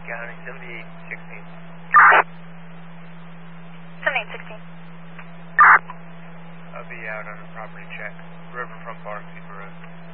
County, 7816. 7816. I'll be out on a property check. Riverfront Park, Cedar Road.